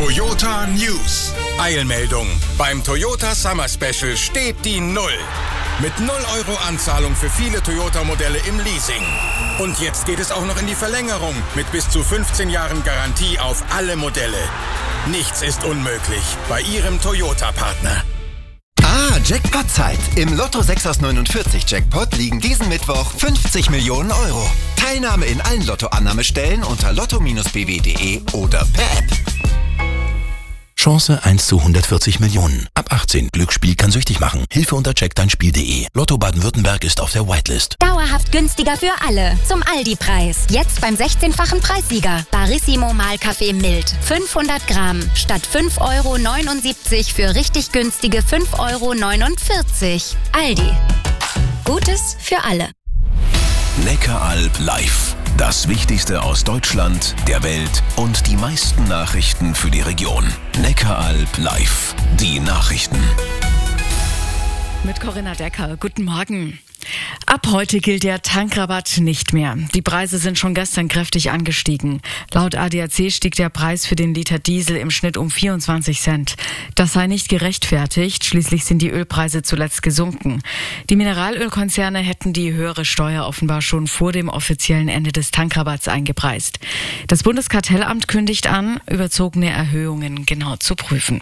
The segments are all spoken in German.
Toyota News. Eilmeldung. Beim Toyota Summer Special steht die 0. Mit 0 Euro Anzahlung für viele Toyota-Modelle im Leasing. Und jetzt geht es auch noch in die Verlängerung mit bis zu 15 Jahren Garantie auf alle Modelle. Nichts ist unmöglich bei Ihrem Toyota-Partner. Jackpot-Zeit. Im Lotto 6 aus 49 Jackpot liegen diesen Mittwoch 50 Millionen Euro. Teilnahme in allen Lottoannahmestellen unter lotto-bw.de oder per App. Chance 1 zu 140 Millionen. Ab 18. Glücksspiel kann süchtig machen. Hilfe unter checkdeinspiel.de. Lotto Baden-Württemberg ist auf der Whitelist. Dauerhaft günstiger für alle. Zum Aldi-Preis. Jetzt beim 16-fachen Preissieger. Barissimo Mahlkaffee mild. 500 Gramm. Statt 5,79 € für richtig günstige 5,49 €. Aldi. Gutes für alle. Neckaralb live. Das Wichtigste aus Deutschland, der Welt und die meisten Nachrichten für die Region. Neckaralb live. Die Nachrichten. Mit Corinna Decker. Guten Morgen. Ab heute gilt der Tankrabatt nicht mehr. Die Preise sind schon gestern kräftig angestiegen. Laut ADAC stieg der Preis für den Liter Diesel im Schnitt um 24 Cent. Das sei nicht gerechtfertigt. Schließlich sind die Ölpreise zuletzt gesunken. Die Mineralölkonzerne hätten die höhere Steuer offenbar schon vor dem offiziellen Ende des Tankrabatts eingepreist. Das Bundeskartellamt kündigt an, überzogene Erhöhungen genau zu prüfen.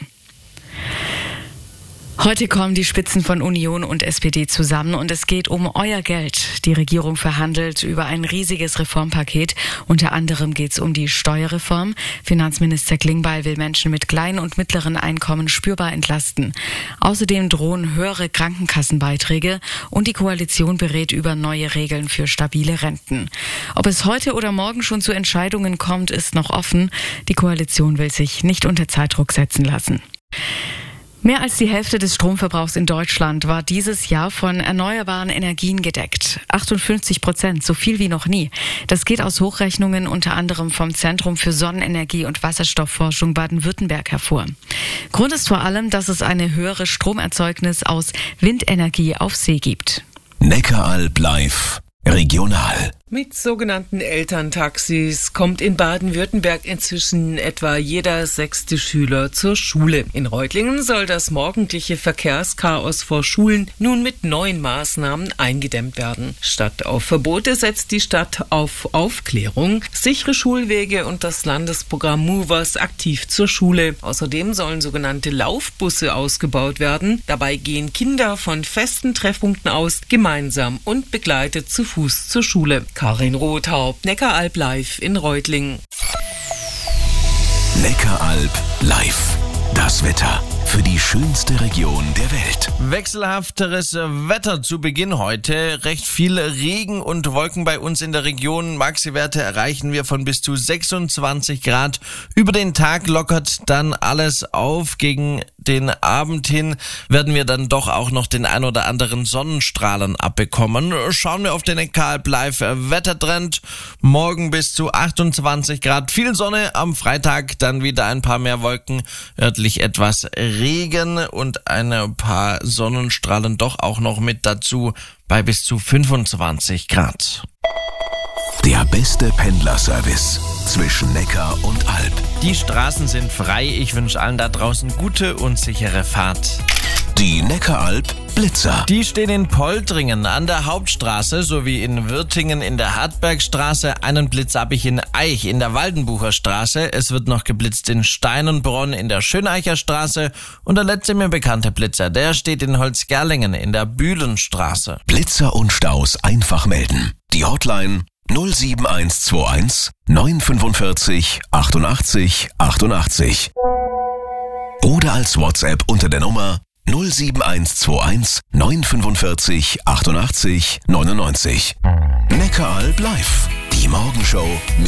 Heute kommen die Spitzen von Union und SPD zusammen und es geht um euer Geld. Die Regierung verhandelt über ein riesiges Reformpaket. Unter anderem geht es um die Steuerreform. Finanzminister Klingbeil will Menschen mit kleinen und mittleren Einkommen spürbar entlasten. Außerdem drohen höhere Krankenkassenbeiträge und die Koalition berät über neue Regeln für stabile Renten. Ob es heute oder morgen schon zu Entscheidungen kommt, ist noch offen. Die Koalition will sich nicht unter Zeitdruck setzen lassen. Mehr als die Hälfte des Stromverbrauchs in Deutschland war dieses Jahr von erneuerbaren Energien gedeckt. 58%, so viel wie noch nie. Das geht aus Hochrechnungen unter anderem vom Zentrum für Sonnenenergie und Wasserstoffforschung Baden-Württemberg hervor. Grund ist vor allem, dass es eine höhere Stromerzeugnis aus Windenergie auf See gibt. Neckaralb live. Regional. Mit sogenannten Elterntaxis kommt in Baden-Württemberg inzwischen etwa jeder 6. Schüler zur Schule. In Reutlingen soll das morgendliche Verkehrschaos vor Schulen nun mit neuen Maßnahmen eingedämmt werden. Statt auf Verbote setzt die Stadt auf Aufklärung, sichere Schulwege und das Landesprogramm Movers aktiv zur Schule. Außerdem sollen sogenannte Laufbusse ausgebaut werden. Dabei gehen Kinder von festen Treffpunkten aus gemeinsam und begleitet zu Fuß zur Schule. Karin Rothaupt, Neckaralb live in Reutlingen. Neckaralb live. Das Wetter für die schönste Region der Welt. Wechselhafteres Wetter zu Beginn heute. Recht viel Regen und Wolken bei uns in der Region. Maxi-Werte erreichen wir von bis zu 26 Grad. Über den Tag lockert dann alles auf. Gegen den Abend hin werden wir dann doch auch noch den ein oder anderen Sonnenstrahlen abbekommen. Schauen wir auf den Neckaralb live Wettertrend. Morgen bis zu 28 Grad. Viel Sonne, am Freitag dann wieder ein paar mehr Wolken. Örtlich etwas Regen und ein paar Sonnenstrahlen doch auch noch mit dazu bei bis zu 25 Grad. Der beste Pendlerservice zwischen Neckar und Alb. Die Straßen sind frei. Ich wünsche allen da draußen gute und sichere Fahrt. Die Neckaralb Blitzer. Die stehen in Poltringen an der Hauptstraße sowie in Würtingen in der Hartbergstraße. Einen Blitz habe ich in Eich in der Waldenbucher Straße. Es wird noch geblitzt in Steinenbronn in der Schöneicher Straße. Und der letzte mir bekannte Blitzer, der steht in Holzgerlingen in der Bühlenstraße. Blitzer und Staus einfach melden. Die Hotline 07121 945 88 88. Oder als WhatsApp unter der Nummer 07121 945 88 99. Neckaralb live. Die Morgenshow